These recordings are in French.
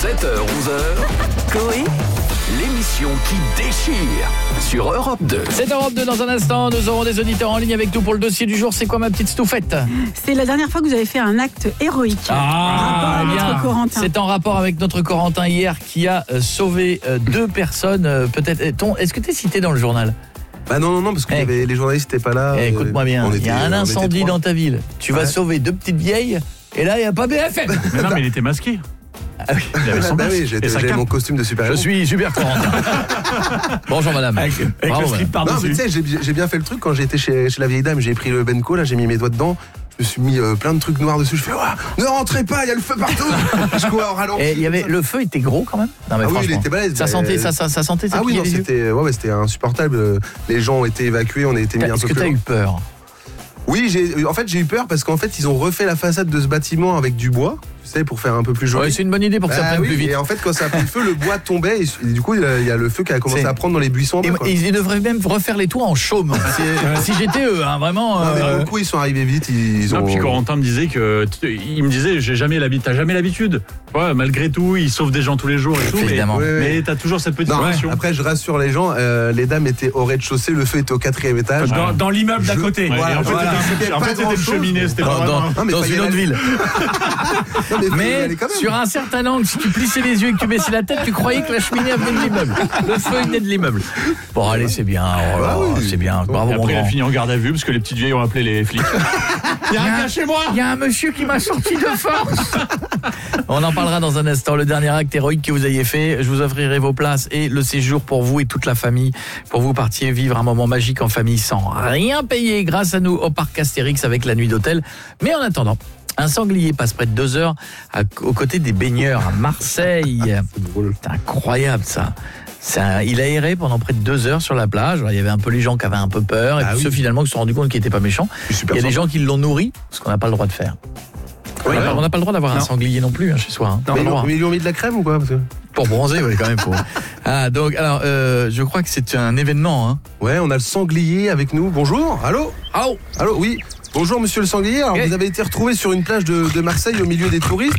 7h-11h, Coé, l'émission qui déchire sur Europe 2. C'est Europe 2 dans un instant, nous aurons des auditeurs en ligne avec nous pour le dossier du jour. C'est quoi ma petite stouffette? c'est la dernière fois que vous avez fait un acte héroïque. Ah, rapport à notre Corentin. C'est en rapport avec notre Corentin hier qui a sauvé deux personnes. Peut-être. Est-ce que tu es cité dans le journal? Bah non, parce que les journalistes n'étaient pas là. Écoute-moi bien, il y a un incendie dans ta ville. Tu vas sauver deux petites vieilles et là il n'y a pas BFM. Mais non, mais il était masqué. Ah oui. Il avait son Bah masque oui, et sa j'avais cape. mon costume de super-héros. Je suis super Corentin. Bonjour madame. Avec Bravo, le slip madame. Non, mais par-dessus. tu sais, j'ai bien fait le truc quand j'étais chez la vieille dame. J'ai pris le Benko, là, j'ai mis mes doigts dedans. Je me suis mis plein de trucs noirs dessus. Je fais, ne rentrez pas, il y a le feu partout. Je cours au ralenti. Et il y avait le feu était gros quand même. Non mais Ah oui, il franchement, était balèze. ça sentait, ça sentait. Ça Ah oui, piquait non, les yeux. c'était insupportable. Les gens ont été évacués, on a été mis un Est-ce peu que plus t'as loin. eu peur? Oui, j'ai eu peur parce qu'en fait, ils ont refait la façade de ce bâtiment avec du bois, tu sais, pour faire un peu plus joli. Ouais, c'est une bonne idée pour que ça prenne oui, plus vite. Et en fait, quand ça a pris le feu, le bois tombait et du coup, il y a le feu qui a commencé C'est- à prendre dans les buissons en bas, quoi. Et ils devraient même refaire les toits en chaume. Si j'étais eux, hein, vraiment. Non, mais beaucoup, ils sont arrivés vite. Ils Non, ont. puis Corentin me disait il me disait, t'as jamais l'habitude. Ouais, malgré tout, il sauve des gens tous les jours et tout. Évidemment. Mais t'as toujours cette petite Non, pression. après, je rassure les gens, les dames étaient au rez-de-chaussée, le feu était au 4e étage. Dans l'immeuble d'à côté. Ouais, Voilà, en fait, voilà. c'était une cheminée, c'était pas Dans, vraiment. Non, mais dans fallait une autre aller- ville. Non, mais Mais allez quand même. sur un certain angle, si tu plissais les yeux et que tu baissais la tête, tu croyais que la cheminée venait de l'immeuble. Le feu venait de l'immeuble. Bon, allez, c'est bien. Oh là, Ah oui. c'est bien. Bravo, Et mon après, il a grand. fini en garde à vue parce que les petites vieilles ont appelé les flics. Il y a un gars chez moi. Il y a un monsieur qui m'a sorti de force. On en parlera dans un instant. Le dernier acte héroïque que vous ayez fait, je vous offrirai vos places et le séjour pour vous et toute la famille, pour vous partiez vivre un moment magique en famille sans rien payer grâce à nous au parc Astérix avec la nuit d'hôtel. Mais en attendant, un sanglier passe près de 2 heures aux côtés des baigneurs à Marseille. C'est incroyable ça. Il a erré pendant près de 2 heures sur la plage. Alors, il y avait un peu les gens qui avaient un peu peur et Ah puis oui. ceux finalement qui se sont rendus compte qu'il n'était pas méchant. Super Il y a des sympa. gens qui l'ont nourri, ce qu'on n'a pas le droit de faire. On n'a pas le droit d'avoir un sanglier non plus chez soi. Hein. Mais Pas le droit. ils lui ont mis de la crème ou quoi? Parce que- Pour bronzer, oui, quand même. Donc, alors, je crois que c'est un événement. Hein. Ouais, on a le sanglier avec nous. Bonjour. Allô? Oh, Allô, oui. Bonjour, monsieur le sanglier. Alors, Okay. vous avez été retrouvé sur une plage de Marseille au milieu des touristes.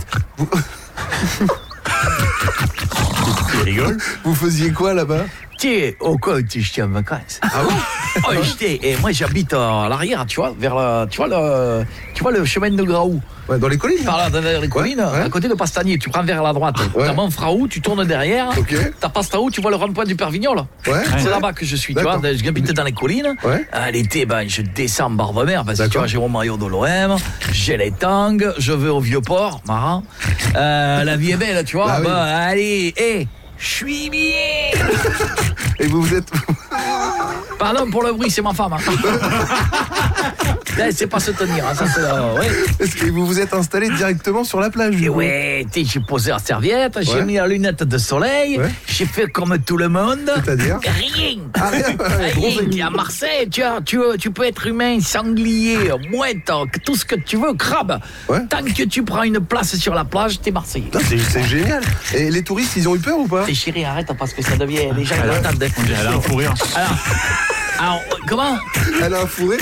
Il rigole. Vous faisiez quoi là-bas? tiens, au quoi tu es en vacances? Ah bon? Oh, et moi, j'habite à l'arrière, tu vois, tu vois le chemin de Graou. Ouais, dans les collines. Par là, dans les collines, ouais. à côté de Pastanier, tu prends vers la droite. Ouais. T'as Montfraou, tu tournes derrière. Ok. T'as Pastaou, tu vois le rond-point du Pervignol. Ouais. C'est là-bas que je suis, tu vois. D'accord. J'habite dans les collines. Ouais. À l'été, je descends en Barbe-Mer parce que tu D'accord. vois, j'ai mon maillot de l'OM, j'ai les tangs, je vais au Vieux-Port, marrant. La vie est belle, tu vois. Ah oui. Allez, je suis bien. Et vous êtes. Pardon pour le bruit, c'est ma femme. Hein. Là, c'est pas se tenir, hein, ça c'est ouais. Est-ce que vous vous êtes installé directement sur la plage? Et du coup ouais, j'ai posé la serviette, j'ai Ouais. mis la lunette de soleil, Ouais. j'ai fait comme tout le monde. C'est-à-dire? Rien. Ah, rien. Rien. À Marseille, tu peux être humain, sanglier, mouette, tout ce que tu veux, crabe. Ouais. Tant que tu prends une place sur la plage, t'es Marseillais. Putain, c'est génial. Et les touristes, ils ont eu peur ou pas? Et chérie, arrête parce que ça devient les gens qui attendent. On dirait elle a un fou rire. Alors, comment Elle a un fourré.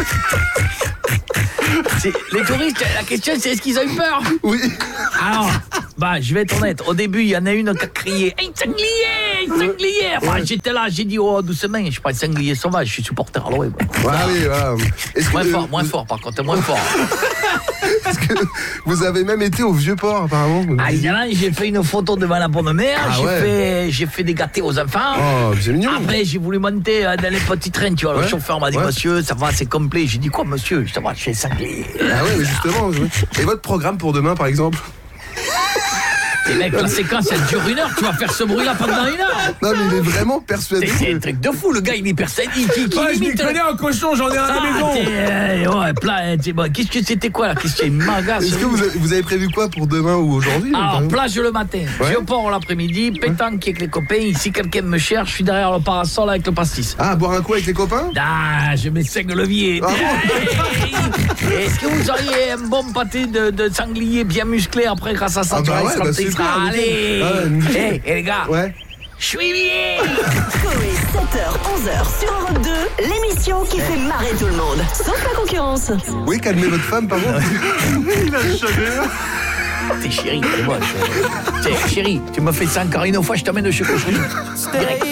Les touristes, la question c'est est-ce qu'ils ont eu peur? Oui. Alors, je vais être honnête. Au début, il y en a une qui a crié « Hey, sanglier! Sanglier !» J'étais là, j'ai dit « Oh, doucement, je suis pas un sanglier sauvage, je suis supporter à l'OM. » Voilà, oui, voilà. Est-ce que Moins fort, par contre, moins fort. Est-ce que vous avez même été au Vieux-Port, apparemment? Ah, il y en a, j'ai fait une photo devant la bonne mère, Ah ouais. j'ai fait des gâtés aux enfants. Oh, c'est mignon. Après, j'ai voulu monter dans les petits trains, tu vois. Le Ouais. chauffeur m'a dit, Ouais. monsieur, ça va, c'est complet. J'ai dit, quoi, monsieur? Ça va, je suis sanglier. Ah ouais, mais justement. Oui. Et votre programme pour demain, par exemple? Et mec, la séquence, elle dure 1 heure. Tu vas faire ce bruit-là pendant 1 heure. Non, mais il est vraiment persuadé. C'est un truc de fou, le gars, il est personne. Qui Je m'y limite. connais en cochon, j'en ai un à la maison. Ouais, qu'est-ce que c'était quoi là? Qu'est-ce que c'est une magasse? Est-ce que vous avez prévu quoi pour demain ou aujourd'hui? par Alors, exemple plage le matin, Ouais. Vieux-Port l'après-midi, pétanque avec les copains. Si quelqu'un me cherche, je suis derrière le parasol avec le pastis. Ah, boire un coup avec les copains? Ah, je mets 5 leviers. Ah Est-ce que vous auriez un bon pâté de sanglier bien musclé après grâce à ça? Ah tu bah vois, ouais, il sera- bah il super, sera- nickel. Allez, Ah ouais, nickel. les gars, Ouais. je suis bien. Coé, 7h-11h sur Europe 2, l'émission qui fait marrer tout le monde, sauf la concurrence. Oui, calmez votre femme, par contre. Il a le chaveur. T'es chérie, t'es moche. Tiens, chérie, tu m'as fait ça encore une fois, je t'emmène chez Cocherie. Direct.